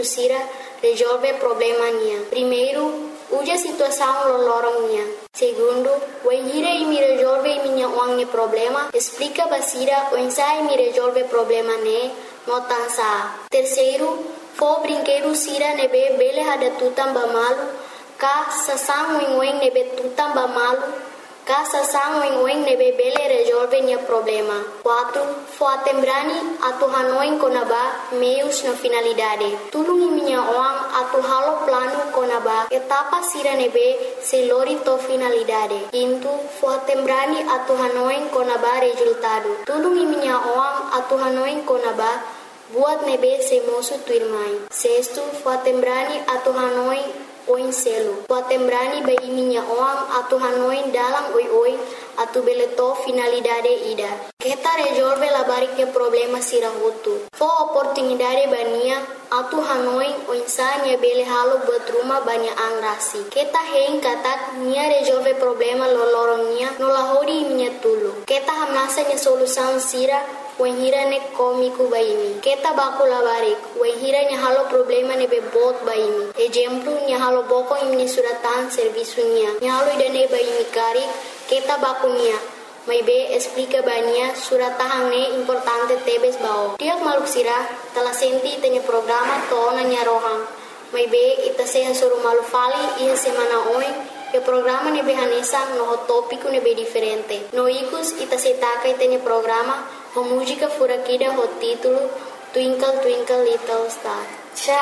sira resolve problema nia. Primeiro, uja situação lolorong nia. Segundo, Wenhira e me resolve minha uang problema. Explica basira Wensai me resolve problema ne notansa. Terceiro, fo brinquedo sira nebe bele hada tutam bamalu. Ka sasang weng nebe tutam bamalu. Ka sasang weng nebe bele resolve nia problema. 4. Fo atembrani atu hanoin konaba meios na finalidade. Tulungi minha uang atu halo plano konaba etapa sira nebe selori to finalidade. 5. Fo atembrani atu hanoin konaba resultado. Tulungi minha uang atu hanoin konaba buat nebe semosu tuirmai. 6. Fo atembrani atu hanoin oin selo. Poatembrani bai minha oang atu hanoin dalam oi atu beleto finalidade ida. Kita resolve la bariknya problema sira hutu. Fo oportunidade bania atu hanoin oinsanya bele halo buat rumah banyak angrasi. Kita hein katak nia resolve problema lolorongnya nolahodi minha tulu. Kita hamnasanya solusan sira Wenhira ne komiku baimi. Kita baku labarik. Wenhira nya halo problema ne bebot baimi. Exemplu nya halo boko imni suratan servisunya. Nya halo idane baimi kari. Kita baku nya. Mai be explica bania suratahang ne importante tebes bao. Tiak maluk sira telah senti tanya programa to nanya rohang. Mai be ita seha suruh malu fali iya semana oin. E programa ne behanesa no tópico ne be diferente. No ikus ita setaka itanya programa. A música furaquida o título Twinkle Twinkle Little Star.